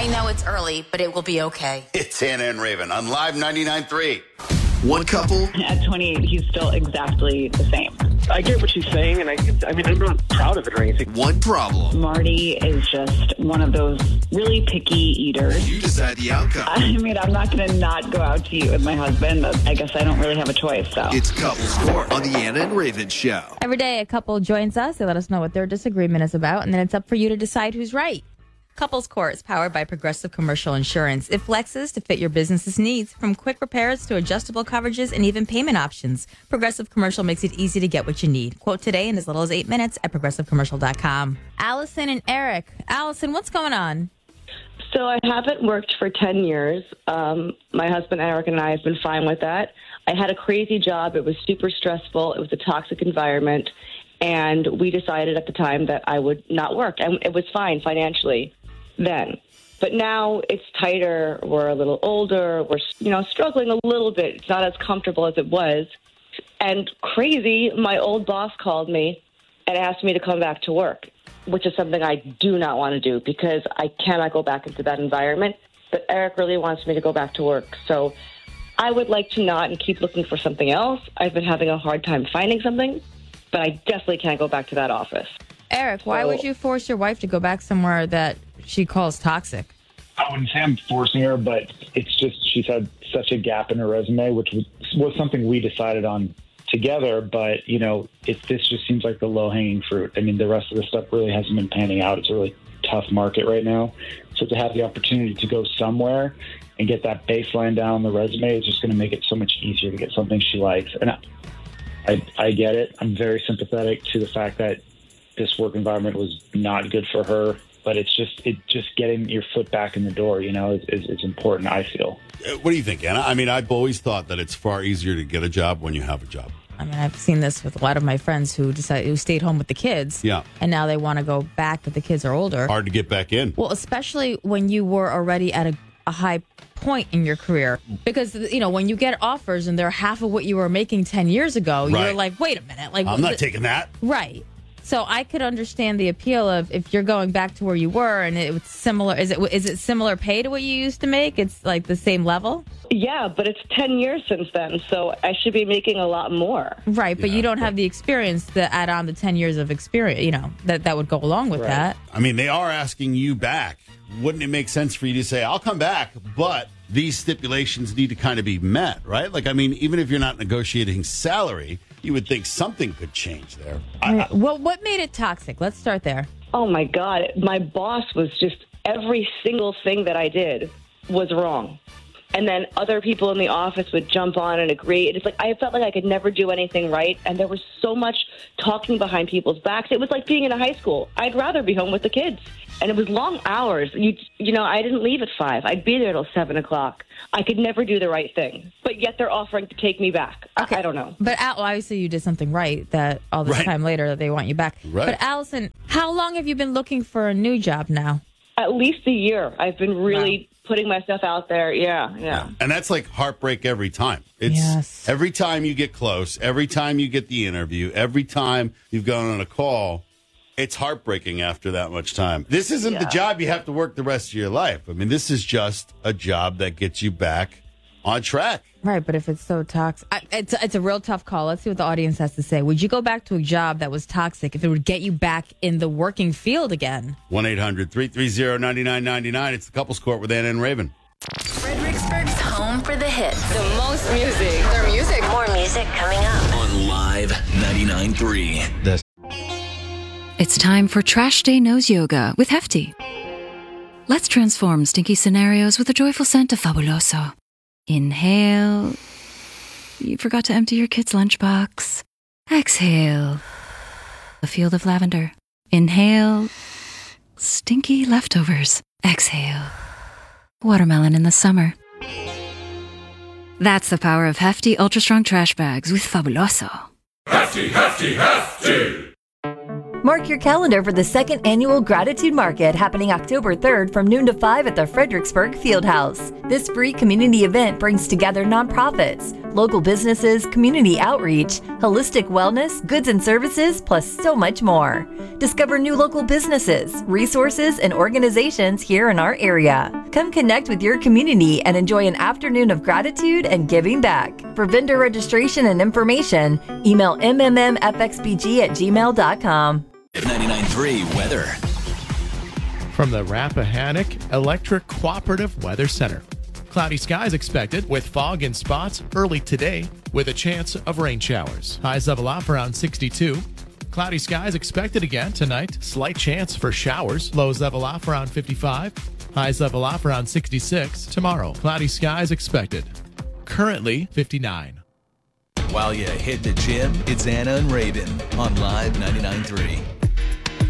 I know it's early, but it will be okay. It's Anna and Raven on Live 99.3. One couple. At 28, he's still exactly the same. I get what she's saying, and I'm not proud of it or anything. One problem. Marty is just one of those really picky eaters. You decide the outcome. I mean, I'm not going to not go out to eat with my husband, but I guess I don't really have a choice, so. It's Couples Court on the Anna and Raven Show. Every day a couple joins us. They let us know what their disagreement is about, and then it's up for you to decide who's right. Couples Court is powered by Progressive Commercial Insurance. It flexes to fit your business's needs, from quick repairs to adjustable coverages and even payment options. Progressive Commercial makes it easy to get what you need. Quote today in as little as 8 minutes at progressivecommercial.com. Allison and Eric. Allison, what's going on? So I haven't worked for 10 years. My husband, Eric, and I have been fine with that. I had a crazy job. It was super stressful. It was a toxic environment. And we decided at the time that I would not work. And it was fine financially then. But now it's tighter. We're a little older. We're, struggling a little bit. It's not as comfortable as it was. And crazy, my old boss called me and asked me to come back to work, which is something I do not want to do because I cannot go back into that environment. But Eric really wants me to go back to work. So I would like to not and keep looking for something else. I've been having a hard time finding something, but I definitely can't go back to that office. Eric, why would you force your wife to go back somewhere that she calls toxic? I wouldn't say I'm forcing her, but it's just she's had such a gap in her resume, which was something we decided on together. But, this just seems like the low-hanging fruit. I mean, the rest of the stuff really hasn't been panning out. It's a really tough market right now. So to have the opportunity to go somewhere and get that baseline down on the resume is just going to make it so much easier to get something she likes. And I get it. I'm very sympathetic to the fact that this work environment was not good for her, but it's just getting your foot back in the door, is important, I feel. What do you think, Anna? I mean, I've always thought that it's far easier to get a job when you have a job. I mean, I've seen this with a lot of my friends who stayed home with the kids. Yeah. And now they want to go back, but the kids are older. Hard to get back in. Well, especially when you were already at a high point in your career. Because, when you get offers and they're half of what you were making 10 years ago, right. You're like, wait a minute. Like, I'm not taking that. Right. So I could understand the appeal of if you're going back to where you were and it was similar. Is it similar pay to what you used to make? It's like the same level? Yeah, but it's 10 years since then, so I should be making a lot more. Right, but you don't have the experience to add on the 10 years of experience, that would go along with that. I mean, they are asking you back. Wouldn't it make sense for you to say, I'll come back, but these stipulations need to kind of be met, right? Like, I mean, even if you're not negotiating salary, you would think something could change there. What made it toxic? Let's start there. Oh, my God. My boss was just every single thing that I did was wrong. And then other people in the office would jump on and agree. It's like I felt like I could never do anything right. And there was so much talking behind people's backs. It was like being in a high school. I'd rather be home with the kids. And it was long hours. I didn't leave at 5. I'd be there till 7 o'clock. I could never do the right thing. But yet they're offering to take me back. Okay. I don't know. But obviously you did something right that all this time later that they want you back. Right. But Allison, how long have you been looking for a new job now? At least a year. I've been really putting myself out there. Yeah. And that's like heartbreak every time. It's every time you get close, every time you get the interview, every time you've gone on a call, it's heartbreaking after that much time. This isn't the job you have to work the rest of your life. I mean, this is just a job that gets you back on track. Right, but if it's so toxic, it's a real tough call. Let's see what the audience has to say. Would you go back to a job that was toxic if it would get you back in the working field again? 1-800-330-9999. It's the Couples Court with Anna and Raven. Fredericksburg's home for the hits. The most music. Their music. More music coming up. On Live 99.3. It's time for Trash Day Nose Yoga with Hefty. Let's transform stinky scenarios with a joyful scent of Fabuloso. Inhale. You forgot to empty your kid's lunchbox. Exhale. A field of lavender. Inhale. Stinky leftovers. Exhale. Watermelon in the summer. That's the power of Hefty Ultra Strong Trash Bags with Fabuloso. Hefty, Hefty, Hefty! Mark your calendar for the second annual Gratitude Market happening October 3rd from noon to 5 at the Fredericksburg Fieldhouse. This free community event brings together nonprofits, local businesses, community outreach, holistic wellness, goods and services, plus so much more. Discover new local businesses, resources, and organizations here in our area. Come connect with your community and enjoy an afternoon of gratitude and giving back. For vendor registration and information, email mmmfxbg@gmail.com. 99.3 weather. From the Rappahannock Electric Cooperative Weather Center. Cloudy skies expected with fog in spots early today with a chance of rain showers. Highs level off around 62. Cloudy skies expected again tonight. Slight chance for showers. Lows level off around 55. Highs level off around 66. Tomorrow, cloudy skies expected. Currently 59. While you hit the gym, it's Anna and Raven on Live 99.3.